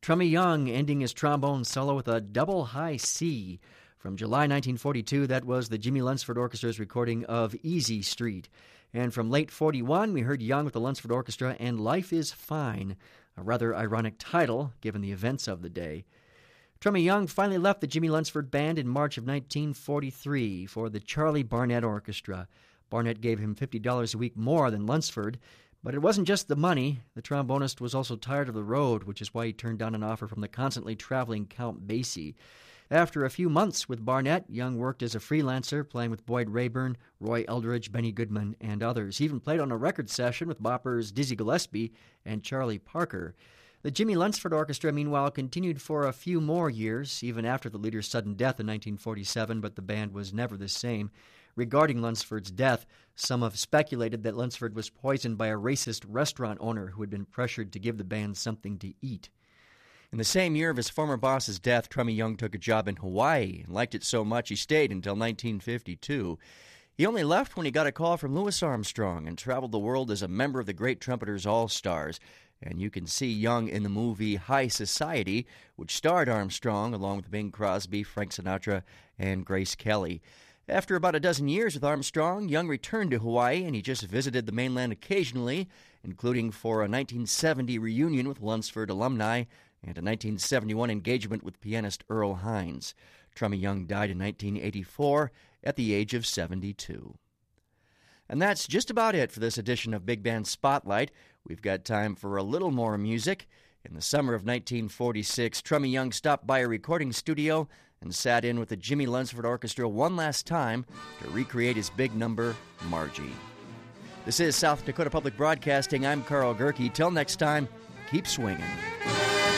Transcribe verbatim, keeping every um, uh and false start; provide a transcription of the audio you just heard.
Trummy Young ending his trombone solo with a double high C. From July nineteen forty-two, that was the Jimmy Lunceford Orchestra's recording of Easy Street. And from late forty-one, we heard Young with the Lunceford Orchestra and Life is Fine, a rather ironic title given the events of the day. Trummy Young finally left the Jimmy Lunceford Band in March of nineteen forty-three for the Charlie Barnett Orchestra. Barnett gave him fifty dollars a week more than Lunceford, but it wasn't just the money. The trombonist was also tired of the road, which is why he turned down an offer from the constantly traveling Count Basie. After a few months with Barnett, Young worked as a freelancer, playing with Boyd Rayburn, Roy Eldridge, Benny Goodman, and others. He even played on a record session with boppers Dizzy Gillespie and Charlie Parker. The Jimmy Lunceford Orchestra, meanwhile, continued for a few more years, even after the leader's sudden death in nineteen forty-seven, but the band was never the same. Regarding Lunceford's death, some have speculated that Lunceford was poisoned by a racist restaurant owner who had been pressured to give the band something to eat. In the same year of his former boss's death, Trummy Young took a job in Hawaii and liked it so much he stayed until nineteen fifty-two. He only left when he got a call from Louis Armstrong and traveled the world as a member of the Great Trumpeters All-Stars. And you can see Young in the movie High Society, which starred Armstrong along with Bing Crosby, Frank Sinatra, and Grace Kelly. After about a dozen years with Armstrong, Young returned to Hawaii, and he just visited the mainland occasionally, including for a nineteen seventy reunion with Lunceford alumni and a nineteen seventy-one engagement with pianist Earl Hines. Trummy Young died in nineteen eighty-four at the age of seventy-two. And that's just about it for this edition of Big Band Spotlight. We've got time for a little more music. In the summer of nineteen forty-six, Trummy Young stopped by a recording studio and sat in with the Jimmy Lunceford Orchestra one last time to recreate his big number, Margie. This is South Dakota Public Broadcasting. I'm Carl Gerke. Till next time, keep swinging.